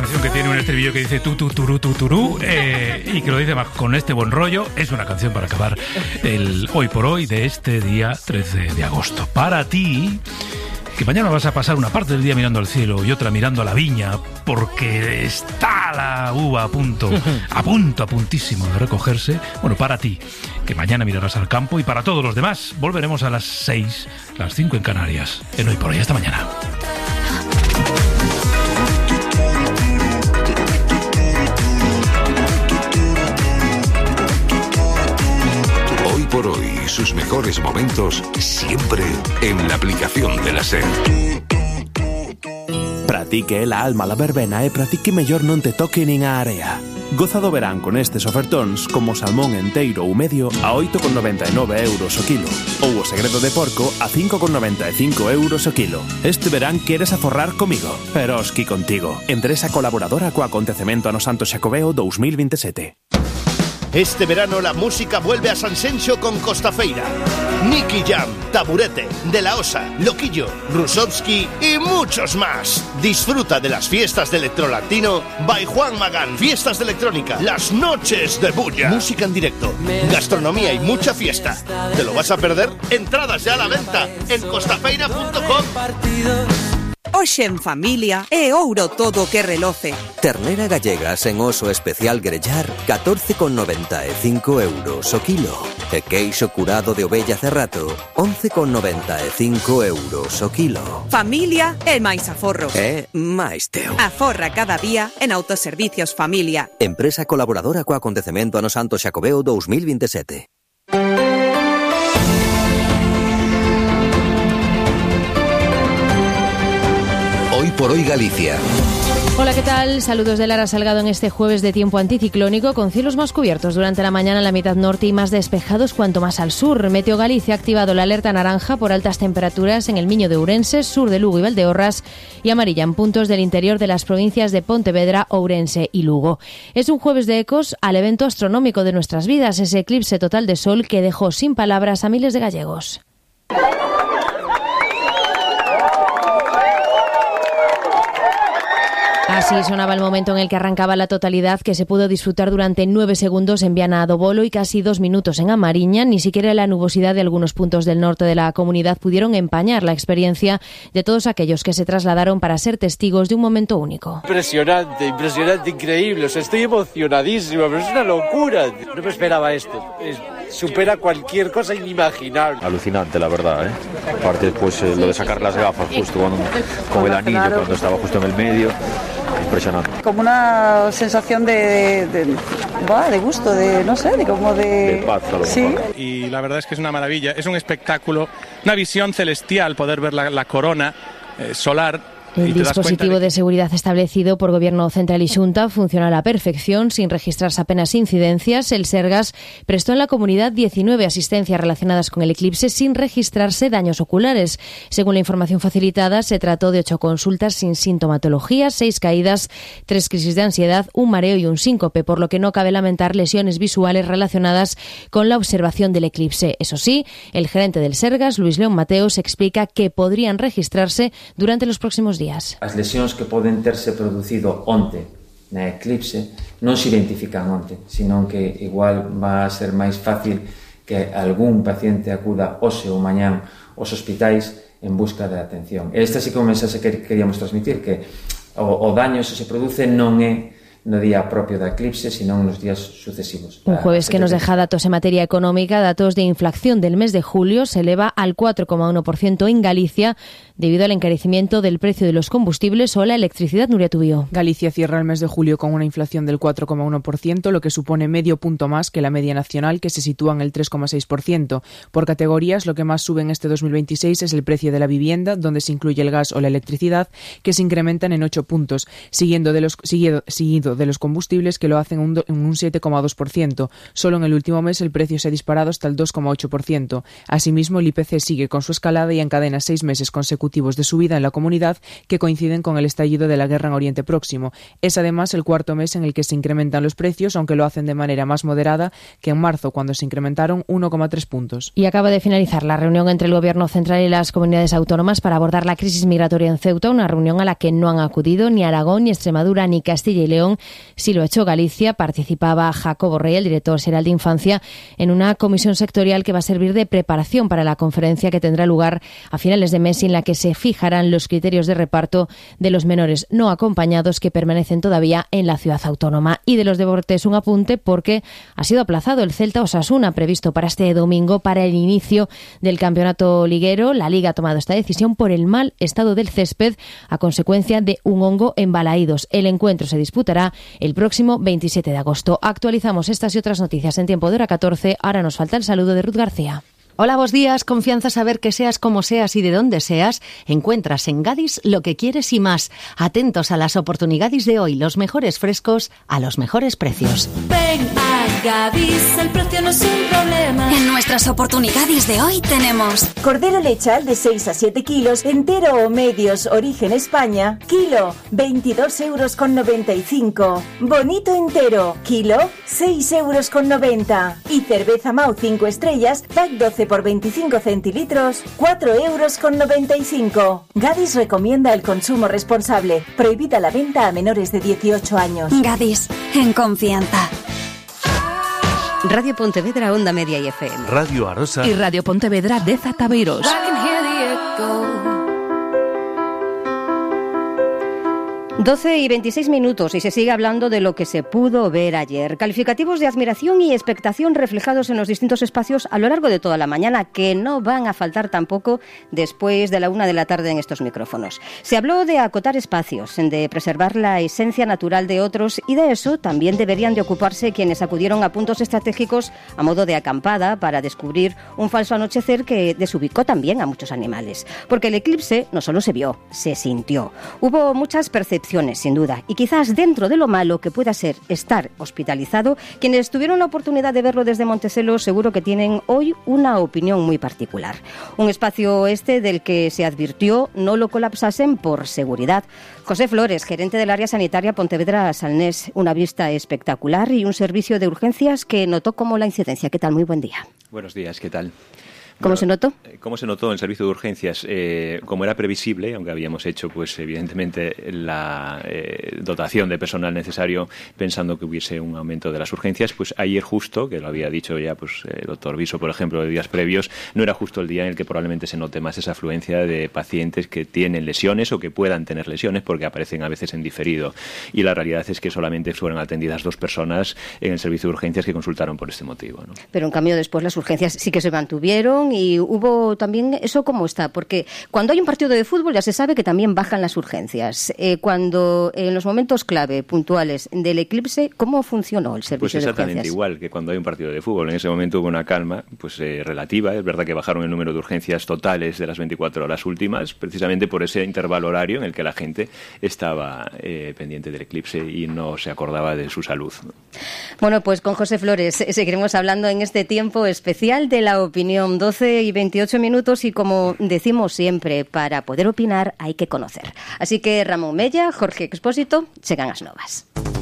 canción que tiene un estribillo que dice tu turú y que lo dice más con este buen rollo. Es una canción para acabar el hoy por hoy de este día 13 de agosto. Para ti, que mañana vas a pasar una parte del día mirando al cielo y otra mirando a la viña, porque está la uva a puntísimo de recogerse. Bueno, para ti, que mañana mirarás al campo, y para todos los demás, volveremos a las 6, las 5 en Canarias, en Hoy por Hoy. Hasta mañana. Hoy por Hoy, sus mejores momentos siempre en la aplicación de la SER. Pratique la alma la verbena e pratique mellor non te toque nin a area. Goza do verán con estes ofertóns como salmón enteiro ou medio a 8,99 euros o kilo ou o segredo de porco a 5,95 euros o kilo. Este verán queres aforrar comigo, pero osqui contigo. Empresa colaboradora co acontecemento Ano Santo Xacobeo 2027. Este verano la música vuelve a Sanxenxo con Costafeira. Nicky Jam, Taburete, De La Osa, Loquillo, Rusovsky y muchos más. Disfruta de las fiestas de Electrolatino by Juan Magán. Fiestas de electrónica, las noches de bulla. Música en directo, gastronomía y mucha fiesta. ¿Te lo vas a perder? Entradas ya a la venta en costafeira.com. Hoxe en familia é ouro todo o que reloce. Ternera gallega sen oso especial grellar 14,95 euros o kilo. E queixo curado de ovella cerrato 11,95 euros o kilo. Familia é máis aforro. É máis teu. Aforra cada día en Autoservicios Familia. Empresa colaboradora co acontecemento Ano Santo Xacobeo 2027. Hoy por Hoy Galicia. Hola, ¿qué tal? Saludos de Lara Salgado en este jueves de tiempo anticiclónico, con cielos más cubiertos durante la mañana en la mitad norte y más despejados cuanto más al sur. Meteo Galicia ha activado la alerta naranja por altas temperaturas en el Miño de Ourense, sur de Lugo y Valdeorras, y amarilla en puntos del interior de las provincias de Pontevedra, Ourense y Lugo. Es un jueves de ecos al evento astronómico de nuestras vidas, ese eclipse total de sol que dejó sin palabras a miles de gallegos. Así sonaba el momento en el que arrancaba la totalidad, que se pudo disfrutar durante 9 segundos en Viana do Bolo y casi 2 minutos en Amariña. Ni siquiera la nubosidad de algunos puntos del norte de la comunidad pudieron empañar la experiencia de todos aquellos que se trasladaron para ser testigos de un momento único. Impresionante, increíble. O sea, estoy emocionadísimo, pero es una locura. No me esperaba esto. Supera cualquier cosa inimaginable. Alucinante, la verdad, ¿eh? Aparte, pues lo de sacar las gafas justo con el anillo, cuando estaba justo en el medio. Impresionante. Como una sensación de gusto, de paz, a lo mejor. Sí. Y la verdad es que es una maravilla, es un espectáculo, una visión celestial, poder ver la corona solar. El dispositivo de seguridad establecido por Gobierno Central y Xunta funciona a la perfección, sin registrarse apenas incidencias. El Sergas prestó en la comunidad 19 asistencias relacionadas con el eclipse sin registrarse daños oculares. Según la información facilitada, se trató de 8 consultas sin sintomatología, 6 caídas, 3 crisis de ansiedad, un mareo y un síncope, por lo que no cabe lamentar lesiones visuales relacionadas con la observación del eclipse. Eso sí, el gerente del Sergas, Luis León Mateos, explica que podrían registrarse durante los próximos días. As lesións que poden terse producido onte na eclipse non se identifican onte, senón que igual va a ser máis fácil que algún paciente acuda hoxe ou mañán aos hospitais en busca de atención. Este sí que é un mensaxe que queríamos transmitir, que o daño se produce non é no día propio da eclipse, sino en los días sucesivos. Un jueves que nos deja datos en materia económica. Datos de inflación del mes de julio se eleva al 4,1% en Galicia debido al encarecimiento del precio de los combustibles o la electricidad. Nuria Tubío. Galicia cierra el mes de julio con una inflación del 4,1%, lo que supone medio punto más que la media nacional, que se sitúa en el 3,6%. Por categorías, lo que más sube en este 2026 es el precio de la vivienda, donde se incluye el gas o la electricidad, que se incrementan en 8 puntos, seguido de los combustibles, que lo hacen en un 7,2%. Solo en el último mes el precio se ha disparado hasta el 2,8%. Asimismo, el IPC sigue con su escalada y encadena 6 meses consecutivos de subida en la comunidad, que coinciden con el estallido de la guerra en Oriente Próximo. Es además el cuarto mes en el que se incrementan los precios, aunque lo hacen de manera más moderada que en marzo, cuando se incrementaron 1,3 puntos. Y acaba de finalizar la reunión entre el Gobierno central y las comunidades autónomas para abordar la crisis migratoria en Ceuta, una reunión a la que no han acudido ni Aragón, ni Extremadura, ni Castilla y León. Sí lo ha hecho Galicia. Participaba Jacobo Rey, el director general de Infancia, en una comisión sectorial que va a servir de preparación para la conferencia que tendrá lugar a finales de mes y en la que se fijarán los criterios de reparto de los menores no acompañados que permanecen todavía en la ciudad autónoma. Y de los deportes un apunte, porque ha sido aplazado el Celta Osasuna, previsto para este domingo, para el inicio del campeonato liguero. La Liga ha tomado esta decisión por el mal estado del césped a consecuencia de un hongo en Balaídos. El encuentro se disputará el próximo 27 de agosto. Actualizamos estas y otras noticias en tiempo de hora 14. Ahora nos falta el saludo de Ruth García. Hola, buenos días. Confianza saber que seas como seas y de dónde seas, encuentras en Gadis lo que quieres y más. Atentos a las oportunidades de hoy, los mejores frescos a los mejores precios. Ven a Gadis, el precio no es un problema. En nuestras oportunidades de hoy tenemos cordero lechal de 6 a 7 kilos, entero o medios, origen España, kilo, 22,95 €. Bonito entero, kilo, 6,90 €. Y cerveza Mau 5 estrellas, pack 12 por 25 centilitros, 4,95 €. Gadis recomienda el consumo responsable. Prohibida la venta a menores de 18 años. Gadis, en confianza. Radio Pontevedra, Onda Media y FM. Radio Arosa y Radio Pontevedra de Zataveiros. 12:26 y se sigue hablando de lo que se pudo ver ayer. Calificativos de admiración y expectación reflejados en los distintos espacios a lo largo de toda la mañana, que no van a faltar tampoco después de la 1 de la tarde en estos micrófonos. Se habló de acotar espacios, de preservar la esencia natural de otros, y de eso también deberían de ocuparse quienes acudieron a puntos estratégicos a modo de acampada para descubrir un falso anochecer que desubicó también a muchos animales. Porque el eclipse no solo se vio, se sintió. Hubo muchas percepciones, sin duda, y quizás dentro de lo malo que pueda ser estar hospitalizado, quienes tuvieron la oportunidad de verlo desde Montecelo seguro que tienen hoy una opinión muy particular. Un espacio del que se advirtió no lo colapsasen por seguridad. José Flores, gerente del área sanitaria Pontevedra-Salnés, una vista espectacular y un servicio de urgencias que notó como la incidencia. ¿Qué tal? Muy buen día. Buenos días, ¿qué tal? ¿Cómo se notó? ¿Cómo se notó en el servicio de urgencias? Como era previsible, aunque habíamos hecho, pues evidentemente, la dotación de personal necesario pensando que hubiese un aumento de las urgencias, pues ayer justo, que lo había dicho ya pues el doctor Viso, por ejemplo, de días previos, no era justo el día en el que probablemente se note más esa afluencia de pacientes que tienen lesiones o que puedan tener lesiones, porque aparecen a veces en diferido. Y la realidad es que solamente fueron atendidas 2 personas en el servicio de urgencias que consultaron por este motivo, ¿no? Pero en cambio después las urgencias sí que se mantuvieron. Y hubo también eso, ¿cómo está? Porque cuando hay un partido de fútbol ya se sabe que también bajan las urgencias. Cuando en los momentos clave, puntuales del eclipse, ¿cómo funcionó el servicio de urgencias? Pues exactamente igual que cuando hay un partido de fútbol. En ese momento hubo una calma pues relativa. Es verdad que bajaron el número de urgencias totales de las 24 horas últimas, precisamente por ese intervalo horario en el que la gente estaba pendiente del eclipse y no se acordaba de su salud. Bueno, pues con José Flores seguiremos hablando en este tiempo especial de la opinión. 12:28 y como decimos siempre, para poder opinar hay que conocer. Así que Ramón Mella, Jorge Expósito, chegan as novas.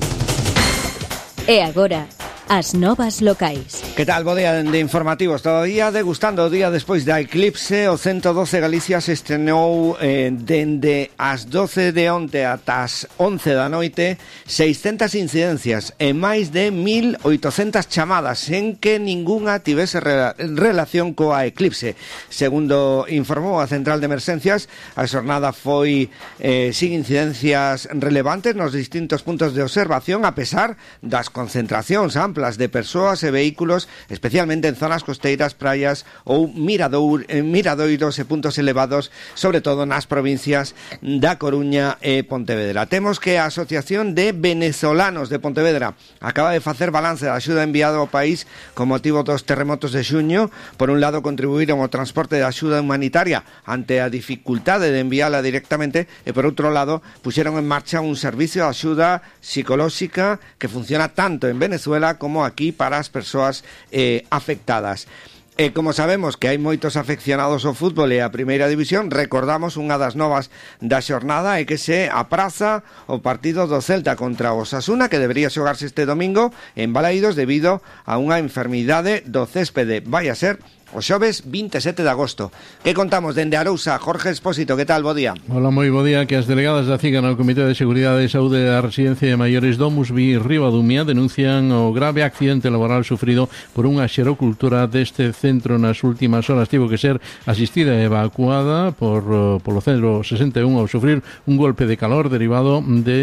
E agora, as novas locais. Que tal, bo día de informativos. Todavía degustando o día despois da eclipse, o 112 Galicia se estrenou dende as 12 de onte ata as 11 da noite 600 incidencias e máis de 1.800 chamadas en que ningunha tivese relación coa eclipse. Segundo informou a Central de Emerxencias, a xornada foi sin incidencias relevantes nos distintos puntos de observación, a pesar das concentracións amplias amplas de persoas e vehículos, especialmente en zonas costeiras, praias ou miradoiros e puntos elevados, sobre todo nas provincias da Coruña e Pontevedra. Temos que a Asociación de Venezolanos de Pontevedra acaba de facer balance da axuda enviada ao país con motivo dos terremotos de xuño. Por un lado, contribuíron ao transporte de axuda humanitaria ante a dificultade de enviala directamente, e por outro lado, puxeron en marcha un servicio de axuda psicolóxica que funciona tanto en Venezuela como aquí para as persoas afectadas. E como sabemos que hai moitos afeccionados ao fútbol e á primeira división, recordamos unha das novas da xornada e que se apraza o partido do Celta contra o Osasuna, que debería xogarse este domingo en Balaídos debido a unha enfermidade do céspede. Vai a ser o xoves 27 de agosto. Que contamos dende Arousa? Jorge Expósito, que tal? Bo día. Hola, moi bo día. Que as delegadas da CIGA no Comité de Seguridade e Saúde da Residencia de Maiores Domusvi Ribadumia denuncian o grave accidente laboral sufrido por unha xerocultora deste centro nas últimas horas. Tivo que ser asistida e evacuada polo centro 61 ao sufrir un golpe de calor derivado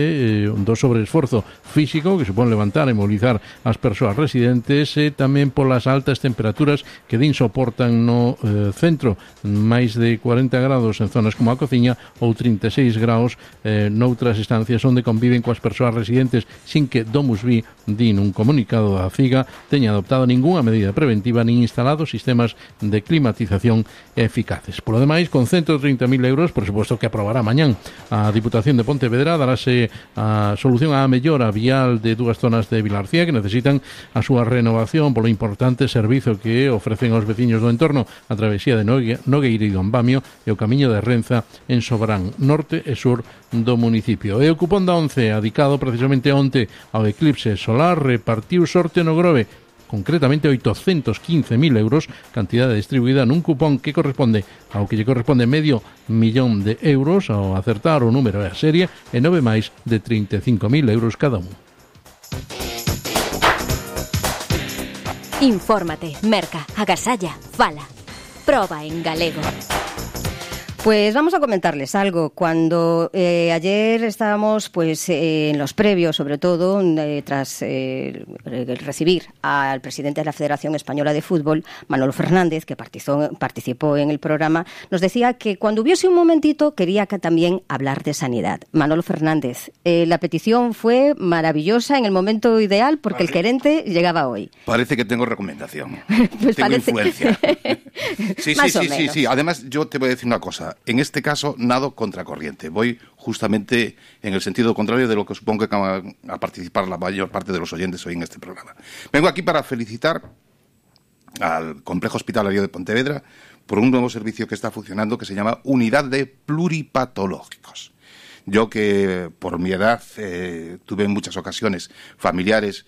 do sobreesforzo físico que supón levantar e mobilizar as persoas residentes e tamén polas altas temperaturas que din soportan no centro, máis de 40 grados en zonas como a cociña ou 36 graus noutras estancias onde conviven coas persoas residentes, sin que Domusvi, din un comunicado da CIGA, teña adoptado ningunha medida preventiva nin instalado sistemas de climatización eficaces. Por lo demais, con 130.000 euros, por suposto que aprobará mañán a Diputación de Pontevedra, darase a solución á mellora vial de dúas zonas de Vilarcía que necesitan a súa renovación polo importante servizo que ofrecen aos veciños do entorno, a travesía de Nogueira e Dombamio e o camiño de Renza en Sobrán, norte e sur do municipio. E o cupón da 11, adicado precisamente onte ao eclipse solar, repartiu sorte no Grove, concretamente 815.000 euros, cantidade distribuída nun cupón que corresponde ao que lle corresponde medio millón de euros ao acertar o número e a serie, e 9 máis de 35.000 euros cada un. Infórmate, merca, agasalla, fala. Proba en galego. Pues vamos a comentarles algo. Cuando ayer estábamos en los previos, sobre todo, tras recibir al presidente de la Federación Española de Fútbol, Manolo Fernández, que participó en el programa, nos decía que cuando hubiese un momentito quería también hablar de sanidad. Manolo Fernández, la petición fue maravillosa en el momento ideal porque el gerente llegaba hoy. Parece que tengo recomendación. Pues tengo parece... influencia. Sí. Además, yo te voy a decir una cosa. En este caso, nado contracorriente. Voy justamente en el sentido contrario de lo que supongo que van a participar la mayor parte de los oyentes hoy en este programa. Vengo aquí para felicitar al Complejo Hospitalario de Pontevedra por un nuevo servicio que está funcionando que se llama Unidad de Pluripatológicos. Yo que por mi edad tuve en muchas ocasiones familiares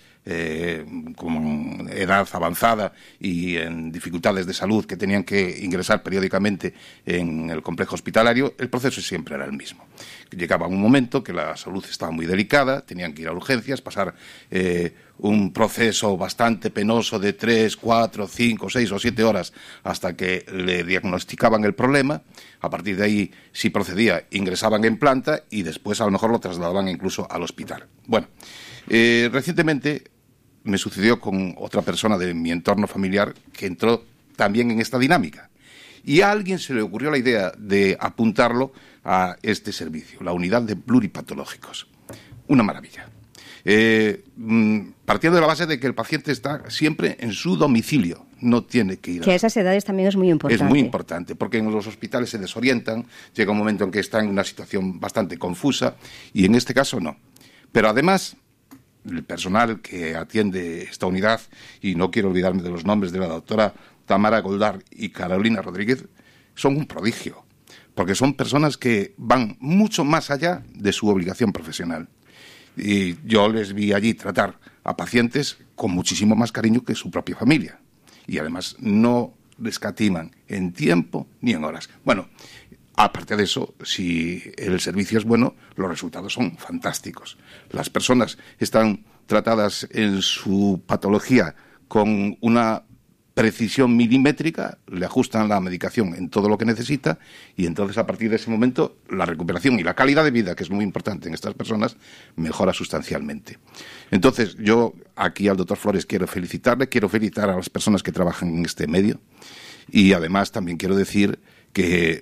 con edad avanzada y en dificultades de salud que tenían que ingresar periódicamente en el complejo hospitalario, el proceso siempre era el mismo. Llegaba un momento que la salud estaba muy delicada, tenían que ir a urgencias, pasar un proceso bastante penoso de 3, 4, 5, 6 o 7 horas hasta que le diagnosticaban el problema. A partir de ahí, si procedía, ingresaban en planta y después a lo mejor lo trasladaban incluso al hospital. Bueno, recientemente me sucedió con otra persona de mi entorno familiar que entró también en esta dinámica. Y a alguien se le ocurrió la idea de apuntarlo a este servicio, la unidad de pluripatológicos. Una maravilla. Partiendo de la base de que el paciente está siempre en su domicilio, no tiene que ir que a esas edades también es muy importante. Es muy importante, porque en los hospitales se desorientan, llega un momento en que están en una situación bastante confusa, y en este caso no. Pero además, el personal que atiende esta unidad, y no quiero olvidarme de los nombres de la doctora Tamara Goldar y Carolina Rodríguez, son un prodigio, porque son personas que van mucho más allá de su obligación profesional. Y yo les vi allí tratar a pacientes con muchísimo más cariño que su propia familia. Y además no escatiman en tiempo ni en horas. Bueno, aparte de eso, si el servicio es bueno, los resultados son fantásticos. Las personas están tratadas en su patología con una precisión milimétrica, le ajustan la medicación en todo lo que necesita y entonces a partir de ese momento la recuperación y la calidad de vida, que es muy importante en estas personas, mejora sustancialmente. Entonces yo aquí al doctor Flores quiero felicitarle, quiero felicitar a las personas que trabajan en este medio y además también quiero decir que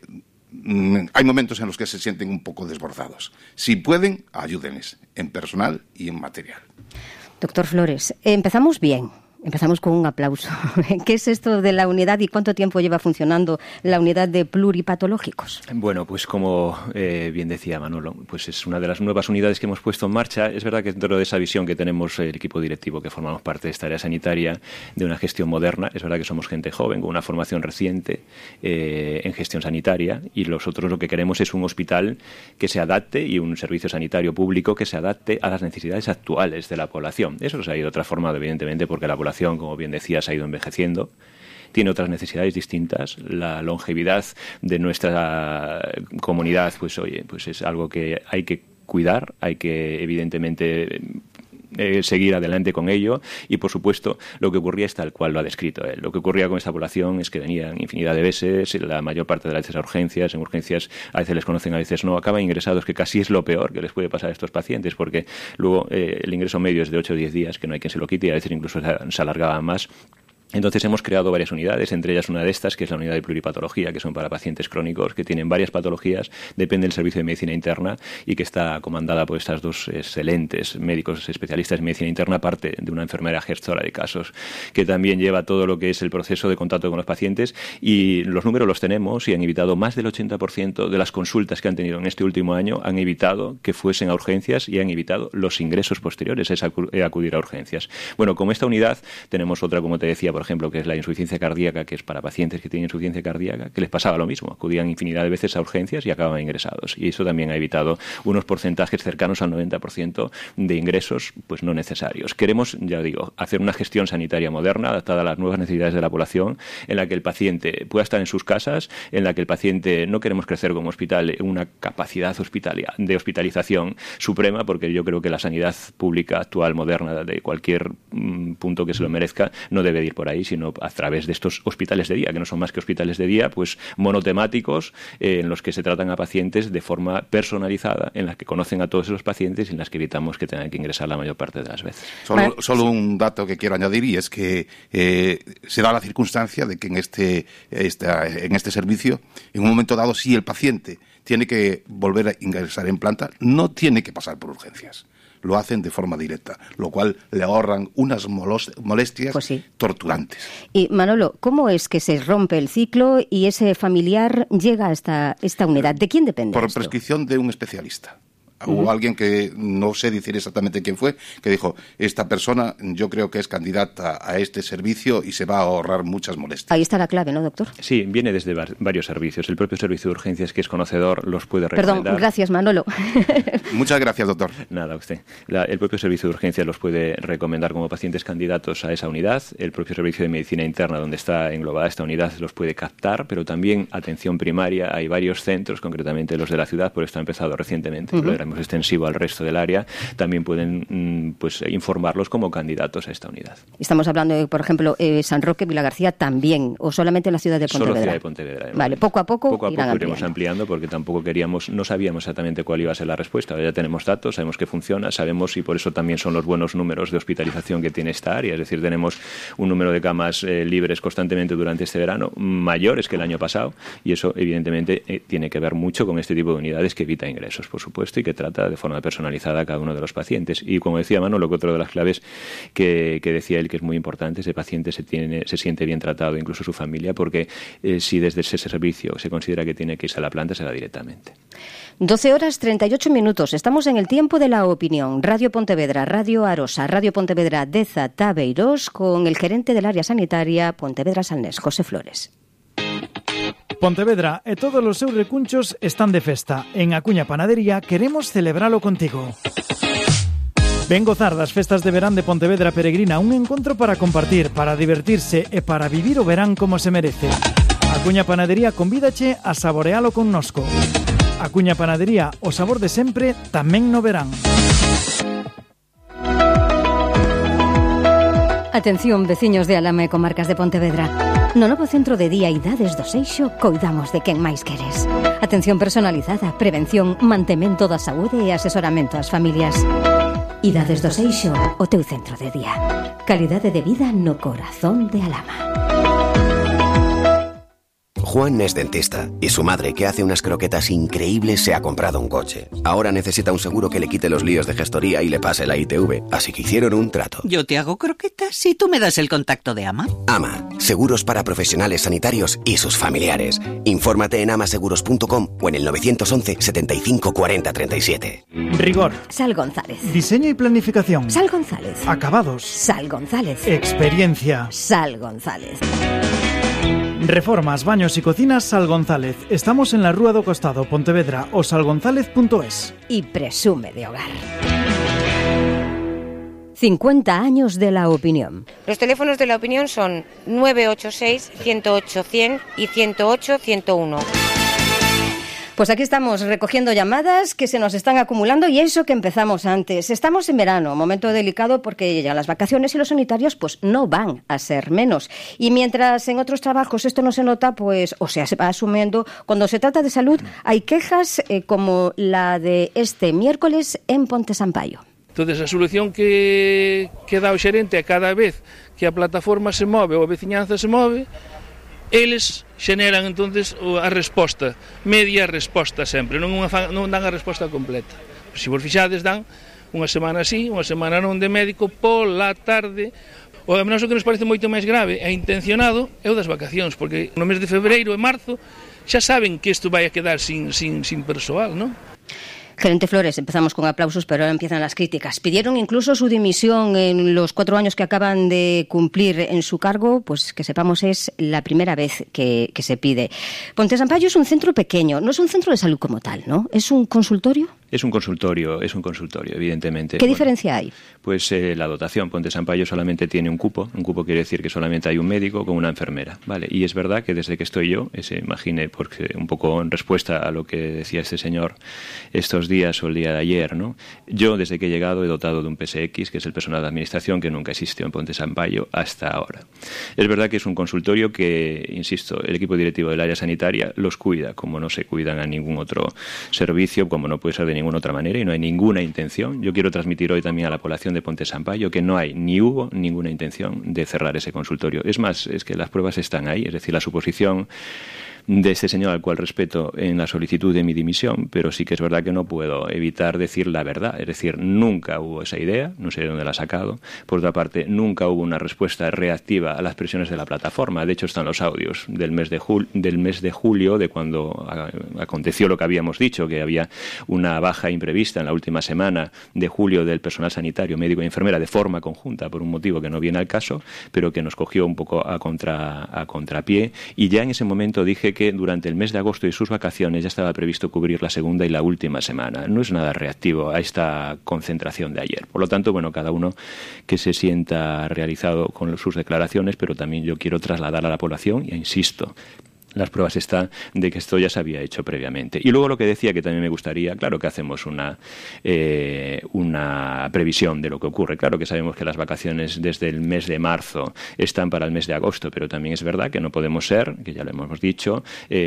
hay momentos en los que se sienten un poco desbordados. Si pueden, ayúdenles en personal y en material. Doctor Flores, empezamos bien. Empezamos con un aplauso. ¿Qué es esto de la unidad y cuánto tiempo lleva funcionando la unidad de pluripatológicos? Bueno, pues como bien decía Manolo, pues es una de las nuevas unidades que hemos puesto en marcha. Es verdad que dentro de esa visión que tenemos el equipo directivo que formamos parte de esta área sanitaria, de una gestión moderna, es verdad que somos gente joven con una formación reciente en gestión sanitaria y nosotros lo que queremos es un hospital que se adapte y un servicio sanitario público que se adapte a las necesidades actuales de la población. Eso se ha ido transformando, evidentemente, porque la población, como bien decías, ha ido envejeciendo, tiene otras necesidades distintas. La longevidad de nuestra comunidad, pues oye, pues es algo que hay que cuidar, hay que evidentemente seguir adelante con ello y, por supuesto, lo que ocurría es tal cual lo ha descrito él. Lo que ocurría con esta población es que venían infinidad de veces, la mayor parte de las veces a urgencias, en urgencias a veces les conocen, a veces no, acaban ingresados, que casi es lo peor que les puede pasar a estos pacientes, porque luego el ingreso medio es de 8 o 10 días, que no hay quien se lo quite, y a veces incluso se alargaba más. Entonces hemos creado varias unidades, entre ellas una de estas, que es la unidad de pluripatología, que son para pacientes crónicos que tienen varias patologías, depende del servicio de medicina interna y que está comandada por estas dos excelentes médicos especialistas en medicina interna, aparte de una enfermera gestora de casos, que también lleva todo lo que es el proceso de contacto con los pacientes, y los números los tenemos y han evitado más del 80% de las consultas que han tenido en este último año, han evitado que fuesen a urgencias y han evitado los ingresos posteriores a acudir a urgencias. Bueno, como esta unidad tenemos otra, como te decía, por ejemplo, que es la insuficiencia cardíaca, que es para pacientes que tienen insuficiencia cardíaca, que les pasaba lo mismo, acudían infinidad de veces a urgencias y acababan ingresados, y eso también ha evitado unos porcentajes cercanos al 90% de ingresos pues no necesarios. Queremos, ya digo, hacer una gestión sanitaria moderna, adaptada a las nuevas necesidades de la población, en la que el paciente pueda estar en sus casas, en la que el paciente, no queremos crecer como hospital una capacidad de hospitalización suprema, porque yo creo que la sanidad pública actual, moderna, de cualquier punto que se lo merezca, no debe ir por ahí, sino a través de estos hospitales de día, que no son más que hospitales de día, pues monotemáticos, en los que se tratan a pacientes de forma personalizada, en las que conocen a todos esos pacientes y en las que evitamos que tengan que ingresar la mayor parte de las veces. Solo un dato que quiero añadir, y es que se da la circunstancia de que en este servicio, en un momento dado, si el paciente tiene que volver a ingresar en planta, no tiene que pasar por urgencias. Lo hacen de forma directa, lo cual le ahorran unas molestias torturantes. Y Manolo, ¿cómo es que se rompe el ciclo y ese familiar llega a esta unidad? ¿De quién depende Por esto? Prescripción de un especialista. Hubo alguien que no sé decir exactamente quién fue, que dijo, esta persona yo creo que es candidata a este servicio y se va a ahorrar muchas molestias. Ahí está la clave, ¿no, doctor? Sí, viene desde varios servicios. El propio servicio de urgencias, que es conocedor, los puede recomendar. Perdón, gracias, Manolo. Muchas gracias, doctor. Nada, usted. El propio servicio de urgencias los puede recomendar como pacientes candidatos a esa unidad. El propio servicio de medicina interna, donde está englobada esta unidad, los puede captar, pero también atención primaria. Hay varios centros, concretamente los de la ciudad, por esto ha empezado recientemente, extensivo al resto del área, también pueden informarlos como candidatos a esta unidad. Estamos hablando de, por ejemplo, San Roque, Vilagarcía también, o solamente en la ciudad de Pontevedra. Solo ciudad de Pontevedra. Vale, poco a poco iremos ampliando, porque tampoco no sabíamos exactamente cuál iba a ser la respuesta. Ahora ya tenemos datos, sabemos que funciona, sabemos, y por eso también son los buenos números de hospitalización que tiene esta área. Es decir, tenemos un número de camas libres constantemente durante este verano, mayores que el año pasado, y eso evidentemente tiene que ver mucho con este tipo de unidades que evita ingresos, por supuesto, y que trata de forma personalizada a cada uno de los pacientes. Y como decía Manolo, que otra de las claves que decía él, que es muy importante, ese paciente se siente bien tratado, incluso su familia, porque si desde ese servicio se considera que tiene que irse a la planta, se va directamente. 12 horas 38 minutos. Estamos en el tiempo de la opinión. Radio Pontevedra, Radio Arosa, Radio Pontevedra Deza Tabeirós, con el gerente del área sanitaria Pontevedra Salnés, José Flores. Pontevedra e todos os seus recunchos están de festa. En Acuña Panadería queremos celebralo contigo. Ven gozar das festas de verán de Pontevedra Peregrina, un encontro para compartir, para divertirse e para vivir o verán como se merece. Acuña Panadería convídache a saborealo connosco. Acuña Panadería, o sabor de sempre, tamén no verán. A Atención, veciños de Alama e comarcas de Pontevedra. No novo centro de día Idades do Seixo coidamos de quen máis queres. Atención personalizada, prevención, mantemento da saúde e asesoramento ás familias. Idades do Seixo, o teu centro de día. Calidade de vida no corazón de Alama. Juan es dentista y su madre, que hace unas croquetas increíbles, se ha comprado un coche. Ahora necesita un seguro que le quite los líos de gestoría y le pase la ITV, así que hicieron un trato. Yo te hago croquetas y tú me das el contacto de AMA. AMA, seguros para profesionales sanitarios y sus familiares. Infórmate en amaseguros.com o en el 911 75 40 37. Rigor. Sal González. Diseño y planificación. Sal González. Acabados. Sal González. Experiencia. Sal González. Reformas, baños y cocinas Sal González. Estamos en la Rúa do Costado, Pontevedra, o salgonzález.es. Y presume de hogar. 50 años de la opinión. Los teléfonos de la opinión son 986 108 100 y 108 101. Pues aquí estamos recogiendo llamadas que se nos están acumulando y eso que empezamos antes. Estamos en verano, momento delicado porque llegan las vacaciones y los sanitarios pues no van a ser menos. Y mientras en otros trabajos esto no se nota, pues o sea, se va asumiendo, cuando se trata de salud hay quejas como la de este miércoles en Ponte Sampaio. Entonces, a solución que dá o xerente é cada vez que a plataforma se move ou a veciñanza se move, eles xeneran entonces a resposta, media resposta sempre, non dan a resposta completa. Se vos fixades, dan unha semana así, unha semana non de médico, pola tarde. O a menos o que nos parece moito máis grave e intencionado é o das vacacións, porque no mes de febreiro e marzo xa saben que isto vai a quedar sin persoal, non? Gerente Flores, empezamos con aplausos, pero ahora empiezan las críticas. Pidieron incluso su dimisión en los 4 años que acaban de cumplir en su cargo, pues que sepamos es la primera vez que se pide. Ponte Sampaio es un centro pequeño, no es un centro de salud como tal, ¿no? ¿Es un consultorio? Es un consultorio, evidentemente. ¿Qué diferencia hay? Pues la dotación. Ponte Sampaio solamente tiene un cupo quiere decir que solamente hay un médico con una enfermera, ¿vale? Y es verdad que desde que estoy yo, se imagine, porque un poco en respuesta a lo que decía este señor estos días o el día de ayer, ¿no? Yo desde que he llegado he dotado de un PSX, que es el personal de administración, que nunca existió en Ponte Sampaio hasta ahora. Es verdad que es un consultorio que, insisto, el equipo directivo del área sanitaria los cuida, como no se cuidan a ningún otro servicio, como no puede ser de ninguna otra manera, y no hay ninguna intención. Yo quiero transmitir hoy también a la población de Ponte Sampaio que no hay ni hubo ninguna intención de cerrar ese consultorio. Es más, es que las pruebas están ahí, es decir, la suposición de este señor, al cual respeto en la solicitud de mi dimisión, pero sí que es verdad que no puedo evitar decir la verdad. Es decir, nunca hubo esa idea, no sé de dónde la ha sacado. Por otra parte, nunca hubo una respuesta reactiva a las presiones de la plataforma. De hecho, están los audios del mes de julio, de cuando aconteció lo que habíamos dicho, que había una baja imprevista en la última semana de julio del personal sanitario, médico y enfermera de forma conjunta, por un motivo que no viene al caso, pero que nos cogió un poco a contrapié. Y ya en ese momento dije que durante el mes de agosto y sus vacaciones ya estaba previsto cubrir la segunda y la última semana. No es nada reactivo a esta concentración de ayer. Por lo tanto, bueno, cada uno que se sienta realizado con sus declaraciones, pero también yo quiero trasladar a la población, y insisto, las pruebas están de que esto ya se había hecho previamente. Y luego lo que decía, que también me gustaría, claro que hacemos una previsión de lo que ocurre. Claro que sabemos que las vacaciones desde el mes de marzo están para el mes de agosto, pero también es verdad que no podemos ser, que ya lo hemos dicho,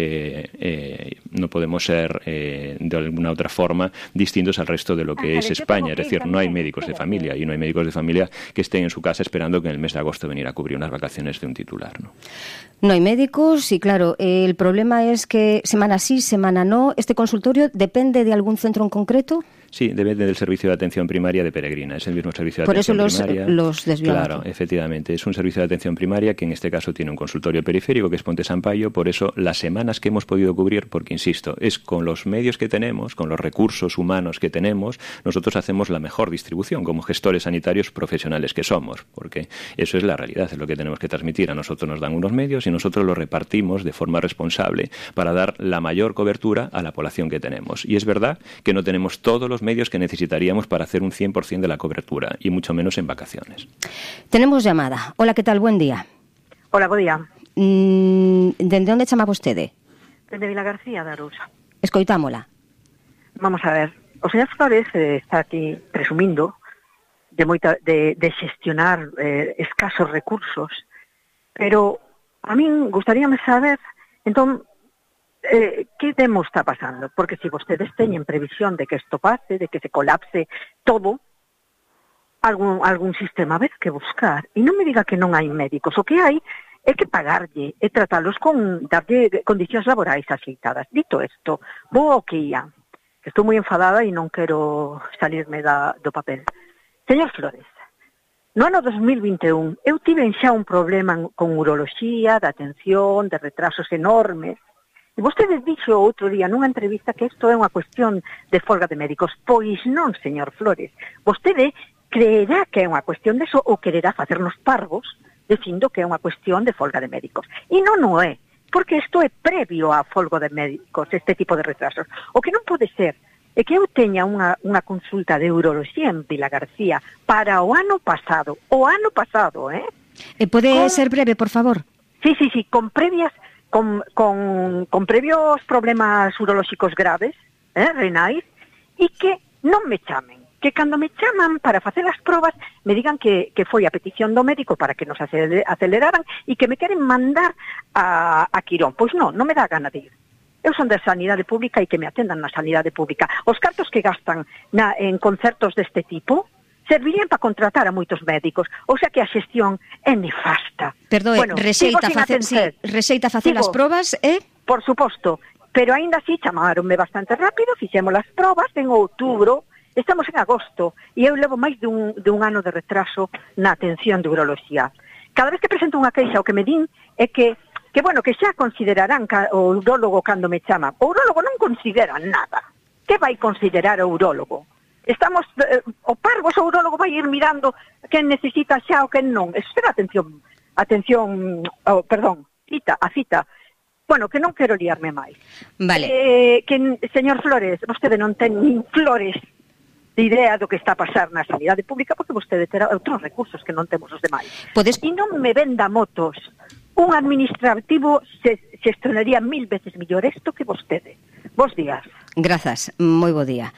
no podemos ser de alguna otra forma distintos al resto de lo que es España. Es decir, no hay médicos de familia, y no hay médicos de familia que estén en su casa esperando que en el mes de agosto venir a cubrir unas vacaciones de un titular, ¿no? No hay médicos y claro, el problema es que semana sí, semana no. ¿Este consultorio depende de algún centro en concreto? Sí, depende del servicio de atención primaria de Peregrina. Es el mismo servicio de atención primaria. Por eso los desviamos. Claro, efectivamente. Es un servicio de atención primaria que en este caso tiene un consultorio periférico, que es Ponte Sampaio. Por eso las semanas que hemos podido cubrir, porque insisto, es con los medios que tenemos, con los recursos humanos que tenemos, nosotros hacemos la mejor distribución como gestores sanitarios profesionales que somos, porque eso es la realidad, es lo que tenemos que transmitir. A nosotros nos dan unos medios y nosotros los repartimos de forma responsable para dar la mayor cobertura a la población que tenemos. Y es verdad que no tenemos todos los medios que necesitaríamos para hacer un 100% de la cobertura, y mucho menos en vacaciones. Tenemos llamada. Hola, ¿qué tal? Buen día. Hola, bo día. Dende onde chamaba vostede? Dende Vila García de Arousa. Escoitámola. Vamos a ver. O señor Flores está aquí presumindo de xestionar escasos recursos, pero a min gustaríame saber, entón, que demo está pasando? Porque se vostedes teñen previsión de que isto pase, de que se colapse todo, algún sistema vez que buscar. E non me diga que non hai médicos. O que hai é que pagarlle e tratalos darlle condicións laborais axeitadas. Dito isto, vou ao que ia. Estou moi enfadada e non quero salirme do papel. Señor Flores, no ano 2021 eu tive xa un problema con uroloxía, de atención, de retrasos enormes. E vostede dixo outro día nunha entrevista que isto é unha cuestión de folga de médicos. Pois non, señor Flores. Vostede creerá que é unha cuestión de eso ou quererá facernos parvos dicindo que é unha cuestión de folga de médicos. E non o é, porque isto é previo a folga de médicos, este tipo de retrasos. O que non pode ser é que eu teña unha consulta de uroloxía en Vilagarcía para o ano pasado. O ano pasado, Pode ser breve, por favor? Sí, con previas... Con previos problemas urolóxicos graves, renais, e que non me chamen. Que cando me chaman para facer as probas me digan que foi a petición do médico para que nos aceleraran e que me queren mandar a Quirón. Pois non me dá gana de ir. Eu son da sanidade pública e que me atendan na sanidade pública. Os cartos que gastan en concertos deste tipo servirían para contratar a moitos médicos, ou sea que a xestión é nefasta. Perdoe, rexeita facer as probas, Por suposto, pero aínda así chamaronme bastante rápido, fixemos as probas en outubro, estamos en agosto, e eu levo máis dun ano de retraso na atención de uroloxía. Cada vez que presento unha queixa, o que me din é que xa considerarán o urólogo cando me chama. O urólogo non considera nada. Que vai considerar o urólogo? Estamos, o parvos, o urólogo vai ir mirando quen necesita xa o quen non. Espera, cita. Bueno, que non quero liarme máis. Vale. Señor Flores, vostede non ten nin flores de idea do que está a pasar na sanidade pública, porque vostede terá outros recursos que non temos os demais. E non me venda motos. Un administrativo xestionaría 1000 veces mellor isto que vostede. Bos días. Grazas, moi bo día.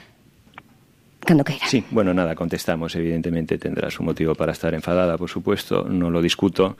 Cando queira. Sí, bueno, nada, contestamos. Evidentemente tendrá su motivo para estar enfadada, por supuesto, no lo discuto.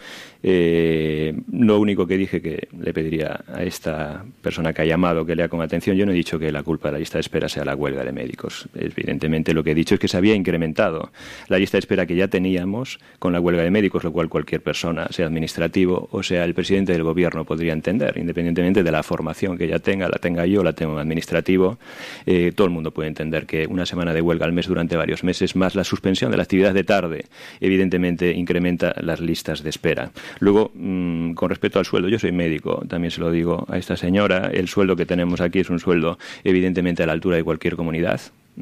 Lo único que dije que le pediría a esta persona que ha llamado que lea con atención, yo no he dicho que la culpa de la lista de espera sea la huelga de médicos. Evidentemente lo que he dicho es que se había incrementado la lista de espera que ya teníamos con la huelga de médicos, lo cual cualquier persona, sea administrativo o sea el presidente del gobierno, podría entender, independientemente de la formación que ya tenga, la tenga yo, la tengo en administrativo. Todo el mundo puede entender que una semana de huelga al mes durante varios meses, más la suspensión de la actividad de tarde, evidentemente incrementa las listas de espera. Luego, con respecto al sueldo, yo soy médico, también se lo digo a esta señora, el sueldo que tenemos aquí es un sueldo evidentemente a la altura de cualquier comunidad,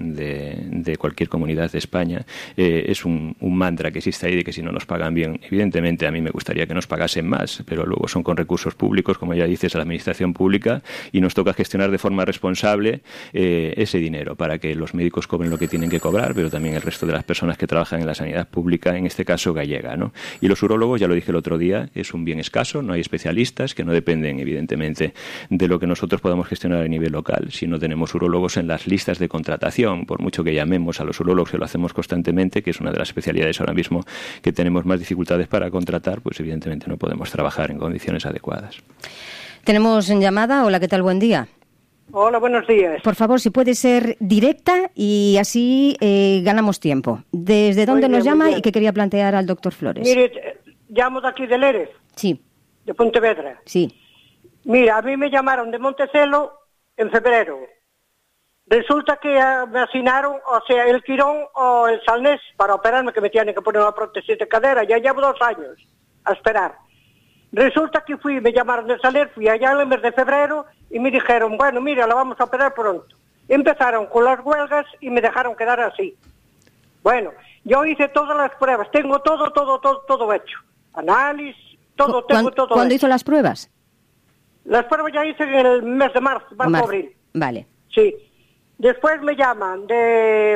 de cualquier comunidad de España. Es un mantra que existe ahí de que si no nos pagan bien, evidentemente a mí me gustaría que nos pagasen más, pero luego son con recursos públicos, como ya dices, a la administración pública, y nos toca gestionar de forma responsable ese dinero para que los médicos cobren lo que tienen que cobrar, pero también el resto de las personas que trabajan en la sanidad pública, en este caso gallega, ¿no? Y los urólogos, ya lo dije el otro día, es un bien escaso, no hay especialistas que no dependen evidentemente de lo que nosotros podamos gestionar a nivel local. Si no tenemos urólogos en las listas de contratación, por mucho que llamemos a los urólogos, que lo hacemos constantemente, que es una de las especialidades ahora mismo que tenemos más dificultades para contratar, pues evidentemente no podemos trabajar en condiciones adecuadas. Tenemos en llamada. Hola, ¿qué tal? Buen día. Hola, buenos días. Por favor, si puede ser directa y así ganamos tiempo. ¿Desde dónde nos llama y qué quería plantear al doctor Flores? Mire, llamo de aquí de Lérez. Sí. De Pontevedra. Sí. Mira, a mí me llamaron de Montecelo en febrero. Resulta que me asignaron, o sea, el Quirón o el Salnés para operarme, que me tienen que poner una prótesis de cadera. Ya llevo 2 años a esperar. Resulta que me llamaron de Salnés, fui allá en el mes de febrero y me dijeron, bueno, mira, la vamos a operar pronto. Empezaron con las huelgas y me dejaron quedar así. Bueno, yo hice todas las pruebas, tengo todo hecho. Análisis, todo, tengo todo hecho. ¿Cuándo hizo las pruebas? Las pruebas ya hice en el mes de marzo, abril. Vale. Sí. Después me llaman de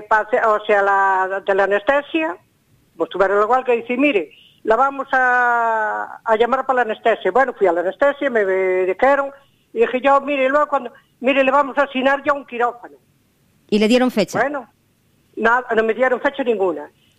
la anestesia, pues tuvieron la huelga y dice, mire, la vamos a llamar para la anestesia. Bueno, fui a la anestesia, me dijeron, y dije yo, mire, luego le vamos a asignar ya un quirófano. ¿Y le dieron fecha? Bueno, nada, no me dieron fecha ninguna.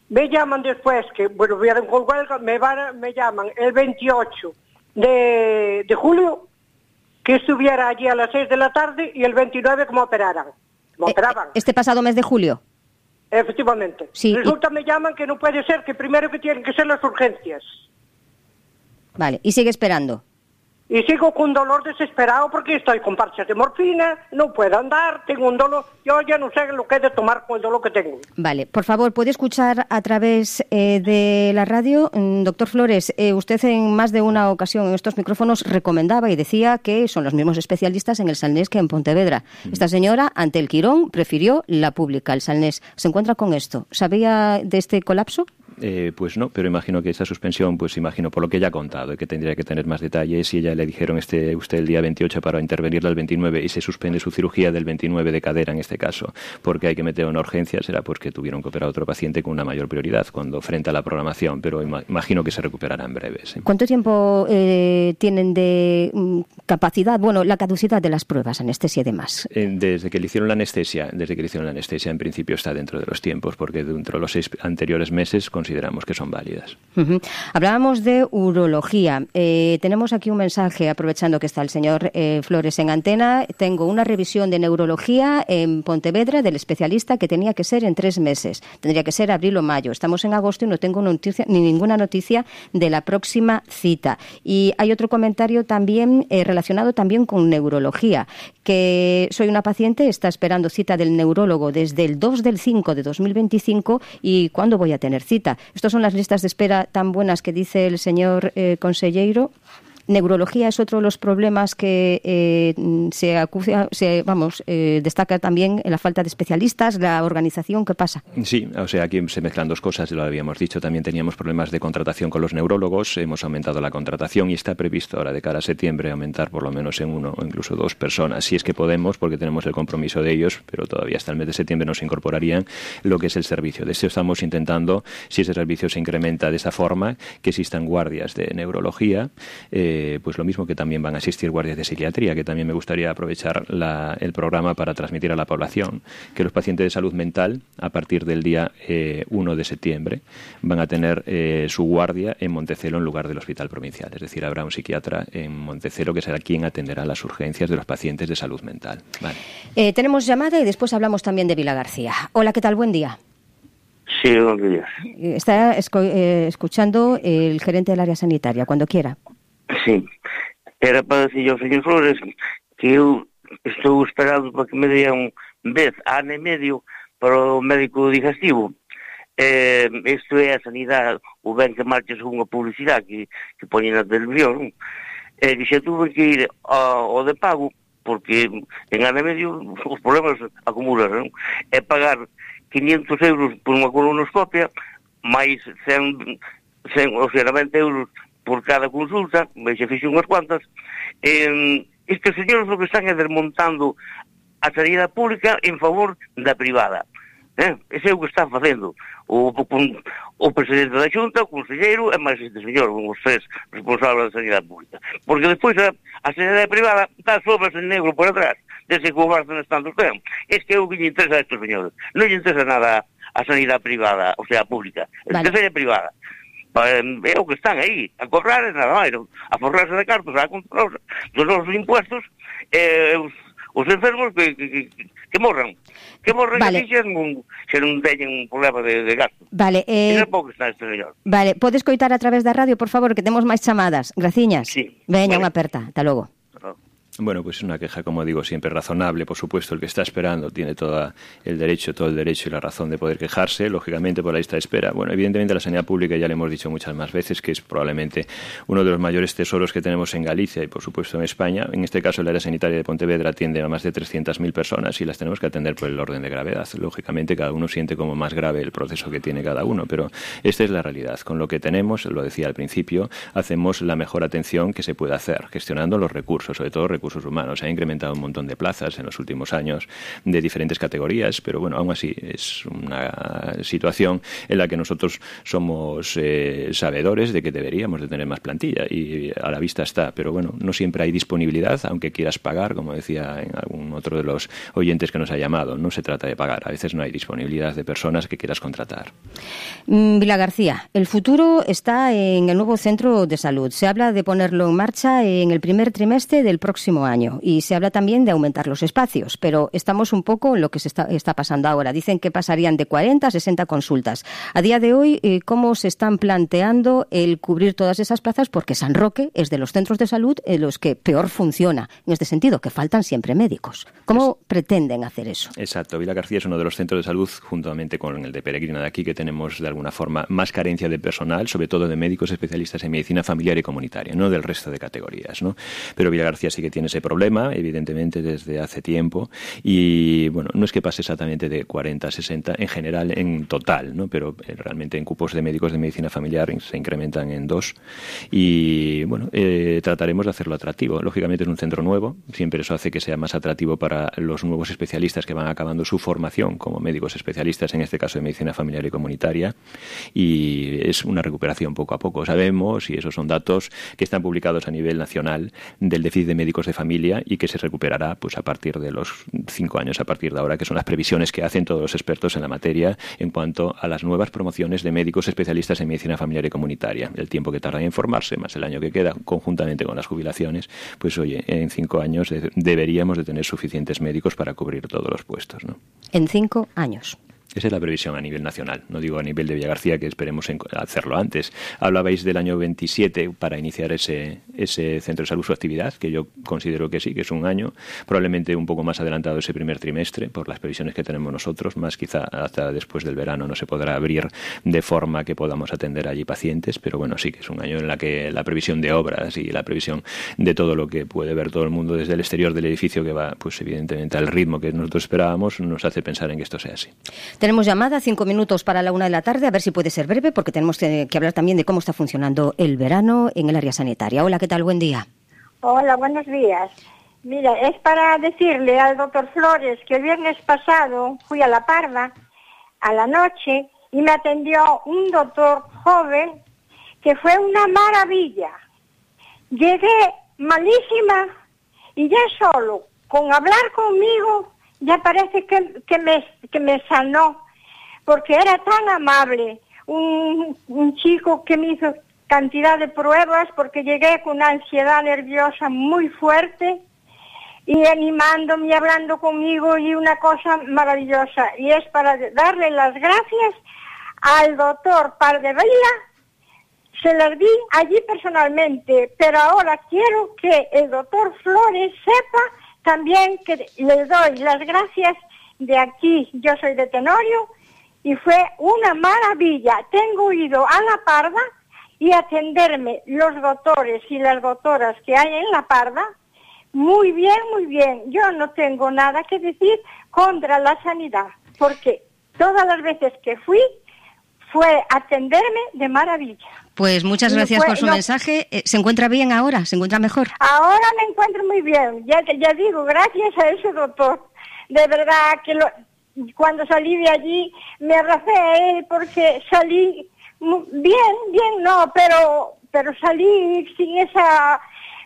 me llaman después, que bueno, vieron con huelga, me llaman el 28 de julio, que estuviera allí a las 6 de la tarde, y el 29 que me operaran. Me operaban. Este pasado mes de julio. Efectivamente. Sí, Resulta, me llaman que no puede ser, que primero que tienen que ser las urgencias. Vale, y sigue esperando. Y sigo con dolor desesperado porque estoy con parches de morfina, no puedo andar, tengo un dolor, yo ya no sé lo que he de tomar con el dolor que tengo. Vale, por favor, ¿puede escuchar a través de la radio? Doctor Flores, usted en más de una ocasión en estos micrófonos recomendaba y decía que son los mismos especialistas en el Salnés que en Pontevedra. Esta señora, ante el Quirón, prefirió la pública, el Salnés. ¿Se encuentra con esto? ¿Sabía de este colapso? Pues no, pero imagino que esa suspensión, pues imagino por lo que ella ha contado, y que tendría que tener más detalles, y ella le dijeron usted el día 28 para intervenirla el 29 y se suspende su cirugía del 29 de cadera en este caso, porque hay que meter una urgencia, será porque tuvieron que operar a otro paciente con una mayor prioridad cuando frente a la programación, pero imagino que se recuperará en breve. ¿Sí? ¿Cuánto tiempo tienen de capacidad, la caducidad de las pruebas, anestesia y demás? Desde que le hicieron la anestesia, en principio está dentro de los tiempos, porque dentro de los 6 anteriores meses consideramos que son válidas. Hablábamos de urología. Tenemos aquí un mensaje, aprovechando que está el señor Flores en antena. Tengo una revisión de neurología en Pontevedra del especialista que tenía que ser en 3 meses. Tendría que ser abril o mayo. Estamos en agosto y no tengo ninguna noticia de la próxima cita. Y hay otro comentario también relacionado también con neurología, que soy una paciente, está esperando cita del neurólogo desde el 2 del 5 de 2025 y ¿cuándo voy a tener cita? Estas son las listas de espera tan buenas que dice el señor consejero. Neurología es otro de los problemas que destaca también en la falta de especialistas, la organización. ¿Qué pasa? Sí, o sea, aquí se mezclan dos cosas, lo habíamos dicho, también teníamos problemas de contratación con los neurólogos, hemos aumentado la contratación y está previsto ahora de cara a septiembre aumentar por lo menos en 1 o incluso 2 personas, si es que podemos, porque tenemos el compromiso de ellos, pero todavía hasta el mes de septiembre nos incorporarían lo que es el servicio. De eso estamos intentando, si ese servicio se incrementa de esa forma, que existan guardias de neurología, pues lo mismo que también van a asistir guardias de psiquiatría, que también me gustaría aprovechar el programa para transmitir a la población que los pacientes de salud mental, a partir del día 1 de septiembre, van a tener su guardia en Montecelo en lugar del hospital provincial. Es decir, habrá un psiquiatra en Montecelo que será quien atenderá las urgencias de los pacientes de salud mental. Vale. Tenemos llamada y después hablamos también de Vila García. Hola, ¿qué tal? Buen día. Sí, buenos días. Está escuchando el gerente del área sanitaria, cuando quiera. Sí, era para decir ao señor Flores que eu estou esperando para que me dea un vez, ano e medio, para o médico digestivo. Isto é a sanidade, o ben que marcha según a publicidade que poñen na televisión. Que xa tuve que ir ao de pago, porque en ano e medio os problemas acumulan, é pagar 500 euros por unha colonoscopia, máis 100 ou 90 euros por cada consulta, xa fixo unhas cuantas. Estes señores o que están é desmontando a sanidade pública en favor da privada. Ese é o que están facendo o presidente da Xunta, o conselleiro e máis este señor, os 3 responsables da sanidade pública. Porque despois a sanidade privada dá sobras en negro por atrás, desde que o gastan tantos tempos. Es que é o que lle interesa a estes señores. Non lle interesa nada a sanidade privada, o sea, pública. A sanidade privada. É o que están aí, a cobrar e nada máis, a forrarse de cartos, a controlar dos nosos impuestos, os enfermos que morran. Que morran vale. Aquí se non teñen un problema de gasto. Vale, é pouco está este señor. Vale, podes coitar a través da radio, por favor, que temos máis chamadas. Graciñas. Sí. Veña, unha aperta. Hasta logo. Bueno, pues es una queja, como digo, siempre razonable. Por supuesto, el que está esperando tiene todo el derecho y la razón de poder quejarse, lógicamente, por la lista de espera. Bueno, evidentemente la sanidad pública, ya le hemos dicho muchas más veces, que es probablemente uno de los mayores tesoros que tenemos en Galicia y, por supuesto, en España. En este caso, el área sanitaria de Pontevedra atiende a más de 300.000 personas y las tenemos que atender por el orden de gravedad. Lógicamente, cada uno siente como más grave el proceso que tiene cada uno, pero esta es la realidad. Con lo que tenemos, lo decía al principio, hacemos la mejor atención que se puede hacer, gestionando los recursos, sobre todo recursos recursos humanos. Se ha incrementado un montón de plazas en los últimos años de diferentes categorías, pero bueno, aún así es una situación en la que nosotros somos sabedores de que deberíamos de tener más plantilla y a la vista está, pero bueno, no siempre hay disponibilidad, aunque quieras pagar, como decía en algún otro de los oyentes que nos ha llamado, no se trata de pagar, a veces no hay disponibilidad de personas que quieras contratar. Vila García, el futuro está en el nuevo centro de salud. Se habla de ponerlo en marcha en el primer trimestre del próximo año y se habla también de aumentar los espacios, pero estamos un poco en lo que se está pasando ahora. Dicen que pasarían de 40 a 60 consultas. A día de hoy, ¿cómo se están planteando el cubrir todas esas plazas? Porque San Roque es de los centros de salud en los que peor funciona, en este sentido, que faltan siempre médicos. ¿Cómo pretenden hacer eso? Exacto. Vila García es uno de los centros de salud, juntamente con el de Peregrina de aquí, que tenemos de alguna forma más carencia de personal, sobre todo de médicos especialistas en medicina familiar y comunitaria, no del resto de categorías, ¿no? Pero Vila García sí que tiene ese problema, evidentemente, desde hace tiempo, y bueno, no es que pase exactamente de 40 a 60 en general, en total, ¿no? Pero realmente en cupos de médicos de medicina familiar se incrementan en 2 y bueno, trataremos de hacerlo atractivo. Lógicamente es un centro nuevo, siempre eso hace que sea más atractivo para los nuevos especialistas que van acabando su formación como médicos especialistas, en este caso de medicina familiar y comunitaria, y es una recuperación poco a poco. Sabemos, y esos son datos que están publicados a nivel nacional, del déficit de médicos de familia y que se recuperará pues a partir de los 5 años, a partir de ahora, que son las previsiones que hacen todos los expertos en la materia en cuanto a las nuevas promociones de médicos especialistas en medicina familiar y comunitaria. El tiempo que tardan en formarse, más el año que queda, conjuntamente con las jubilaciones, pues oye, en 5 años deberíamos de tener suficientes médicos para cubrir todos los puestos, ¿no? En 5 años. Esa es la previsión a nivel nacional, no digo a nivel de Villa García, que esperemos hacerlo antes. Hablabais del año 27 para iniciar ese centro de salud, su actividad, que yo considero que sí, que es un año, probablemente un poco más adelantado ese primer trimestre, por las previsiones que tenemos nosotros, más quizá hasta después del verano no se podrá abrir de forma que podamos atender allí pacientes, pero bueno, sí que es un año en la que la previsión de obras y la previsión de todo lo que puede ver todo el mundo desde el exterior del edificio, que va pues evidentemente al ritmo que nosotros esperábamos, nos hace pensar en que esto sea así. Tenemos llamada, 5 minutos para la 1 de la tarde, a ver si puede ser breve, porque tenemos que hablar también de cómo está funcionando el verano en el área sanitaria. Hola, ¿qué tal? Buen día. Hola, buenos días. Mira, es para decirle al doctor Flores que el viernes pasado fui a La Parda a la noche y me atendió un doctor joven que fue una maravilla. Llegué malísima y ya solo con hablar conmigo ya parece que me sanó, porque era tan amable, un chico que me hizo cantidad de pruebas porque llegué con una ansiedad nerviosa muy fuerte y animándome y hablando conmigo y una cosa maravillosa. Y es para darle las gracias al doctor Pardevila, se las di allí personalmente, pero ahora quiero que el doctor Flores sepa también que le doy las gracias de aquí. Yo soy de Tenorio y fue una maravilla. Tengo ido a La Parda y atenderme los doctores y las doctoras que hay en La Parda. Muy bien, muy bien. Yo no tengo nada que decir contra la sanidad, porque todas las veces que fui fue atenderme de maravilla. Pues muchas gracias por su mensaje. ¿Se encuentra bien ahora? ¿Se encuentra mejor? Ahora me encuentro muy bien. Ya digo, gracias a ese doctor. De verdad que cuando salí de allí me abracé a él porque salí bien, no, pero salí sin esa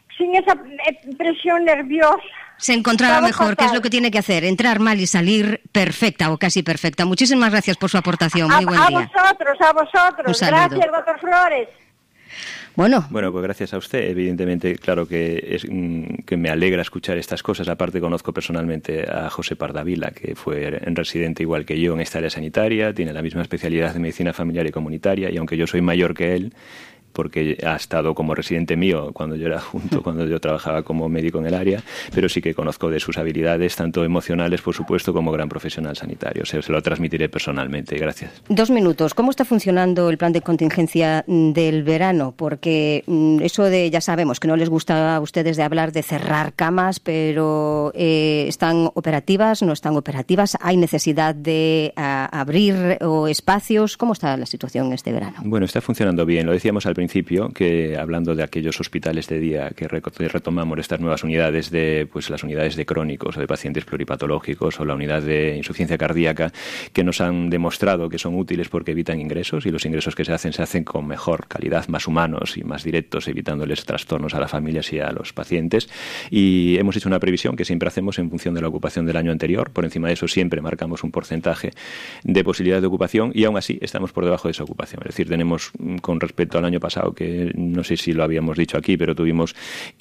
presión nerviosa. Se encontraba mejor, ¿qué es lo que tiene que hacer? Entrar mal y salir perfecta o casi perfecta. Muchísimas gracias por su aportación. Muy buen día. A vosotros. Gracias, doctor Flores. Bueno, pues gracias a usted. Evidentemente, claro que me alegra escuchar estas cosas. Aparte, conozco personalmente a José Pardavila, que fue residente igual que yo en esta área sanitaria, tiene la misma especialidad de medicina familiar y comunitaria, y aunque yo soy mayor que él, porque ha estado como residente mío cuando yo trabajaba como médico en el área, pero sí que conozco de sus habilidades, tanto emocionales, por supuesto, como gran profesional sanitario. Se lo transmitiré personalmente. Gracias. 2 minutos. ¿Cómo está funcionando el plan de contingencia del verano? Porque eso ya sabemos que no les gusta a ustedes de hablar de cerrar camas, pero ¿están operativas? ¿No están operativas? ¿Hay necesidad de abrir espacios? ¿Cómo está la situación este verano? Bueno, está funcionando bien. Lo decíamos al principio, que hablando de aquellos hospitales de día que retomamos estas nuevas unidades de las unidades de crónicos o de pacientes pluripatológicos o la unidad de insuficiencia cardíaca, que nos han demostrado que son útiles porque evitan ingresos, y los ingresos que se hacen con mejor calidad, más humanos y más directos, evitándoles trastornos a las familias y a los pacientes. Y hemos hecho una previsión que siempre hacemos en función de la ocupación del año anterior. Por encima de eso siempre marcamos un porcentaje de posibilidad de ocupación, y aún así estamos por debajo de esa ocupación. Es decir, tenemos, con respecto al año pasado, que no sé si lo habíamos dicho aquí, pero tuvimos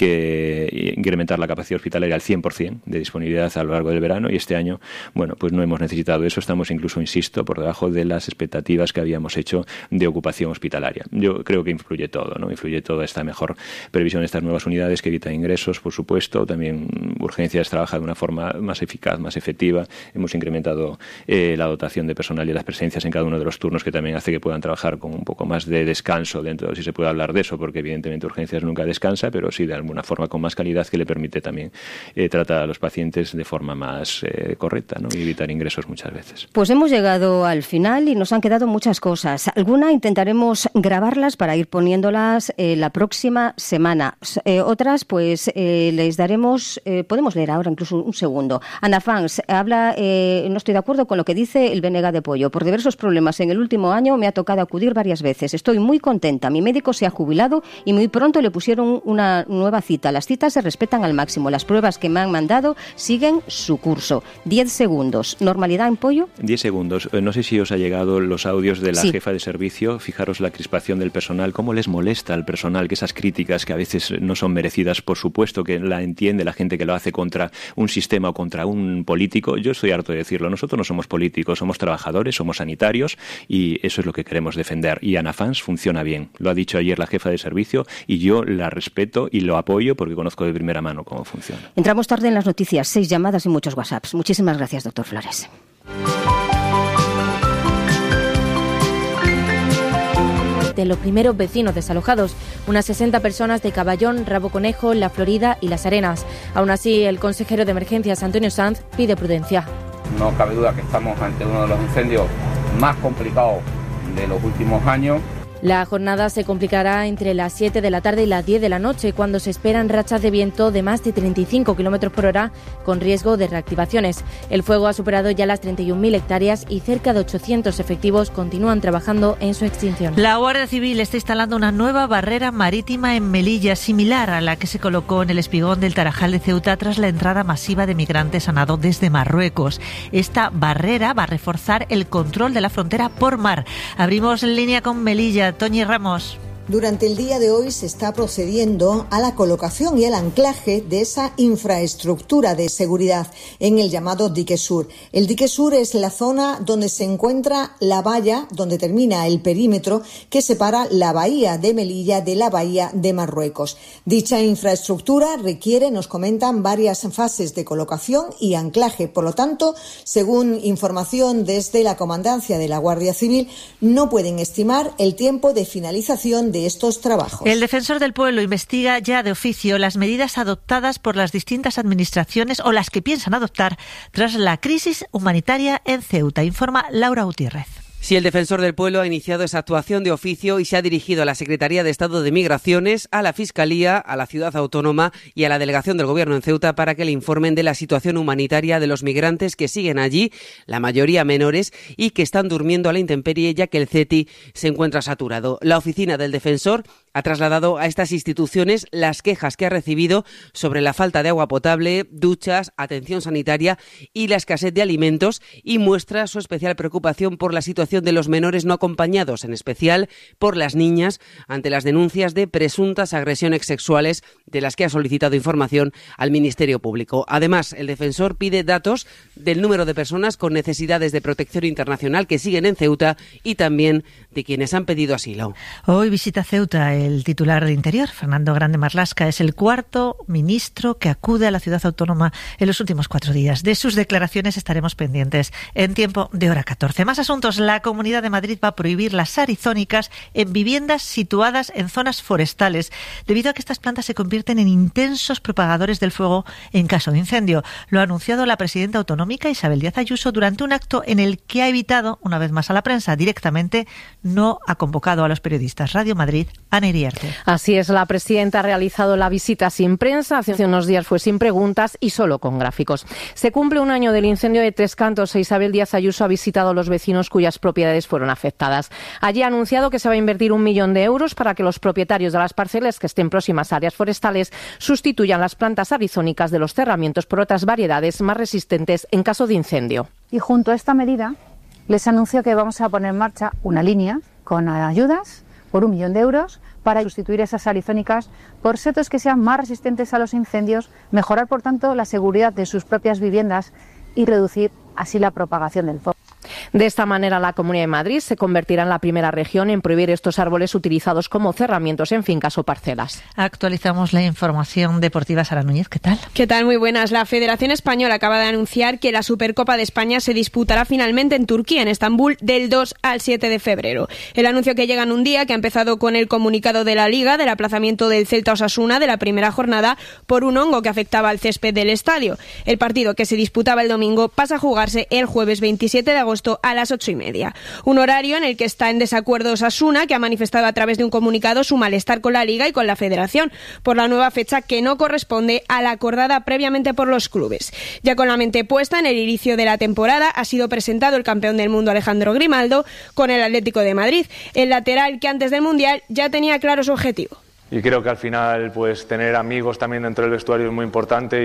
que incrementar la capacidad hospitalaria al 100% de disponibilidad a lo largo del verano, y este año, bueno, pues no hemos necesitado eso. Estamos incluso, insisto, por debajo de las expectativas que habíamos hecho de ocupación hospitalaria. Yo creo que influye todo, ¿no? Influye toda esta mejor previsión de estas nuevas unidades que evitan ingresos, por supuesto. También Urgencias trabaja de una forma más eficaz, más efectiva. Hemos incrementado la dotación de personal y las presencias en cada uno de los turnos, que también hace que puedan trabajar con un poco más de descanso dentro, si se puede hablar de eso, porque evidentemente Urgencias nunca descansa, pero sí de alguna forma con más calidad, que le permite también tratar a los pacientes de forma más correcta, ¿no? Y evitar ingresos muchas veces. Pues hemos llegado al final y nos han quedado muchas cosas. Alguna intentaremos grabarlas para ir poniéndolas la próxima semana. Otras, pues les daremos, podemos leer ahora incluso un segundo. Ana Fans habla, no estoy de acuerdo con lo que dice el Benega de Pollo. Por diversos problemas en el último año me ha tocado acudir varias veces. Estoy muy contenta. Mi médico se ha jubilado y muy pronto le pusieron una nueva cita. Las citas se respetan al máximo. Las pruebas que me han mandado siguen su curso. 10 segundos. ¿Normalidad en Pollo? 10 segundos. No sé si os ha llegado los audios de la jefa de servicio. Fijaros la crispación del personal. ¿Cómo les molesta al personal que esas críticas, que a veces no son merecidas, por supuesto que la entiende la gente que lo hace contra un sistema o contra un político? Yo estoy harto de decirlo. Nosotros no somos políticos, somos trabajadores, somos sanitarios, y eso es lo que queremos defender. Y Ana Fans funciona bien. Lo ha dicho ayer la jefa de servicio y yo la respeto y lo apoyo porque conozco de primera mano cómo funciona. Entramos tarde en las noticias, 6 llamadas y muchos WhatsApps. Muchísimas gracias, doctor Flores. De los primeros vecinos desalojados, unas 60 personas de Caballón, Rabo Conejo, La Florida y Las Arenas. Aún así, el consejero de Emergencias, Antonio Sanz, pide prudencia. No cabe duda que estamos ante uno de los incendios más complicados de los últimos años. La jornada se complicará entre las 7 de la tarde y las 10 de la noche, cuando se esperan rachas de viento de más de 35 km por hora, con riesgo de reactivaciones. El fuego ha superado ya las 31.000 hectáreas y cerca de 800 efectivos continúan trabajando en su extinción. La Guardia Civil está instalando una nueva barrera marítima en Melilla, similar a la que se colocó en el espigón del Tarajal de Ceuta tras la entrada masiva de migrantes a nado desde Marruecos. Esta barrera va a reforzar el control de la frontera por mar. Abrimos en línea con Melilla. Toñi Ramos. Durante el día de hoy se está procediendo a la colocación y el anclaje de esa infraestructura de seguridad en el llamado dique sur. El dique sur es la zona donde se encuentra la valla, donde termina el perímetro que separa la bahía de Melilla de la bahía de Marruecos. Dicha infraestructura requiere, nos comentan, varias fases de colocación y anclaje. Por lo tanto, según información desde la Comandancia de la Guardia Civil, no pueden estimar el tiempo de finalización de estos trabajos. El Defensor del Pueblo investiga ya de oficio las medidas adoptadas por las distintas administraciones o las que piensan adoptar tras la crisis humanitaria en Ceuta, informa Laura Gutiérrez. Sí, el Defensor del Pueblo ha iniciado esa actuación de oficio y se ha dirigido a la Secretaría de Estado de Migraciones, a la Fiscalía, a la Ciudad Autónoma y a la Delegación del Gobierno en Ceuta para que le informen de la situación humanitaria de los migrantes que siguen allí, la mayoría menores, y que están durmiendo a la intemperie ya que el CETI se encuentra saturado. La oficina del Defensor ha trasladado a estas instituciones las quejas que ha recibido sobre la falta de agua potable, duchas, atención sanitaria y la escasez de alimentos, y muestra su especial preocupación por la situación de los menores no acompañados, en especial por las niñas, ante las denuncias de presuntas agresiones sexuales de las que ha solicitado información al Ministerio Público. Además, el Defensor pide datos del número de personas con necesidades de protección internacional que siguen en Ceuta y también de quienes han pedido asilo. Hoy visita Ceuta el titular de Interior, Fernando Grande Marlaska. Es el cuarto ministro que acude a la ciudad autónoma en los últimos 4 días. De sus declaraciones estaremos pendientes en tiempo de hora 14. Más asuntos. La Comunidad de Madrid va a prohibir las arizónicas en viviendas situadas en zonas forestales, debido a que estas plantas se convierten en intensos propagadores del fuego en caso de incendio. Lo ha anunciado la presidenta autonómica Isabel Díaz Ayuso durante un acto en el que ha evitado, una vez más a la prensa, directamente no ha convocado a los periodistas. Radio Madrid, Ana Iriarte. Así es, la presidenta ha realizado la visita sin prensa, hace unos días fue sin preguntas y solo con gráficos. Se cumple un año del incendio de Tres Cantos e Isabel Díaz Ayuso ha visitado a los vecinos cuyas propiedades fueron afectadas. Allí ha anunciado que se va a invertir 1 millón de euros para que los propietarios de las parcelas que estén próximas a áreas forestales sustituyan las plantas arizónicas de los cerramientos por otras variedades más resistentes en caso de incendio. Y junto a esta medida les anuncio que vamos a poner en marcha una línea con ayudas por 1 millón de euros para sustituir esas arizónicas por setos que sean más resistentes a los incendios, mejorar por tanto la seguridad de sus propias viviendas y reducir así la propagación del fuego. De esta manera, la Comunidad de Madrid se convertirá en la primera región en prohibir estos árboles utilizados como cerramientos en fincas o parcelas. Actualizamos la información deportiva. Sara Núñez, ¿qué tal? ¿Qué tal? Muy buenas. La Federación Española acaba de anunciar que la Supercopa de España se disputará finalmente en Turquía, en Estambul, del 2 al 7 de febrero. El anuncio que llega en un día que ha empezado con el comunicado de la Liga del aplazamiento del Celta Osasuna de la primera jornada por un hongo que afectaba al césped del estadio. El partido que se disputaba el domingo pasa a jugarse el jueves 27 de agosto a las 8:30. Un horario en el que está en desacuerdo Osasuna, que ha manifestado a través de un comunicado su malestar con la Liga y con la Federación por la nueva fecha que no corresponde a la acordada previamente por los clubes. Ya con la mente puesta en el inicio de la temporada, ha sido presentado el campeón del mundo Alejandro Grimaldo con el Atlético de Madrid, el lateral que antes del Mundial ya tenía claro su objetivo. Y creo que al final pues tener amigos también dentro del vestuario es muy importante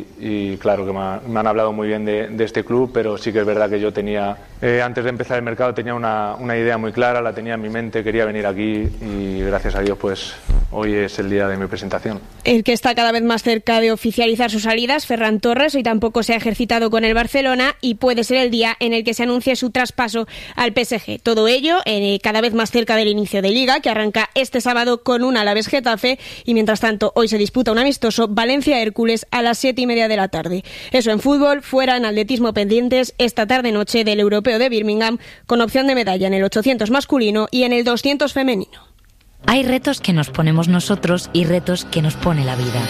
y claro que me han hablado muy bien de este club, pero sí que es verdad que yo tenía, antes de empezar el mercado tenía una idea muy clara, la tenía en mi mente, quería venir aquí y gracias a Dios pues hoy es el día de mi presentación. El que está cada vez más cerca de oficializar sus salidas, Ferran Torres, hoy tampoco se ha ejercitado con el Barcelona y puede ser el día en el que se anuncie su traspaso al PSG. Todo ello cada vez más cerca del inicio de Liga, que arranca este sábado con un Alavés Getafe y mientras tanto hoy se disputa un amistoso Valencia-Hércules a las 7:30 de la tarde. Eso en fútbol, fuera en atletismo pendientes esta tarde-noche del Europeo de Birmingham con opción de medalla en el 800 masculino y en el 200 femenino. Hay retos que nos ponemos nosotros y retos que nos pone la vida.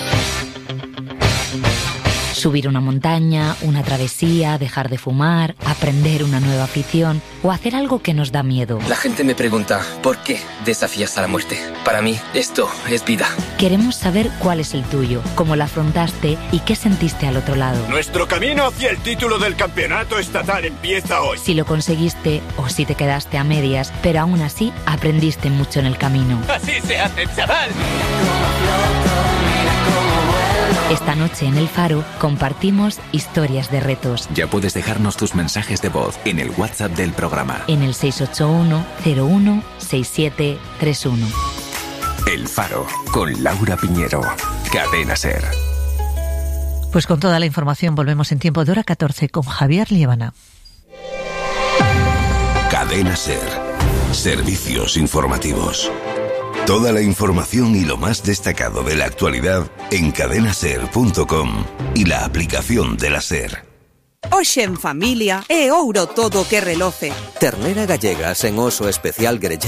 Subir una montaña, una travesía, dejar de fumar, aprender una nueva afición o hacer algo que nos da miedo. La gente me pregunta, ¿por qué desafías a la muerte? Para mí, esto es vida. Queremos saber cuál es el tuyo, cómo la afrontaste y qué sentiste al otro lado. Nuestro camino hacia el título del campeonato estatal empieza hoy. Si lo conseguiste o si te quedaste a medias, pero aún así aprendiste mucho en el camino. Así se hace, chaval. Esta noche en El Faro compartimos historias de retos. Ya puedes dejarnos tus mensajes de voz en el WhatsApp del programa. En el 681 01 6731. El Faro, con Laura Piñero. Cadena SER. Pues con toda la información volvemos en tiempo de hora 14 con Javier Liébana. Cadena SER. Servicios informativos. Toda la información y lo más destacado de la actualidad en cadenaser.com y la aplicación de la SER. Hoxe en familia é ouro todo que reloce. Ternera gallega sen oso especial grella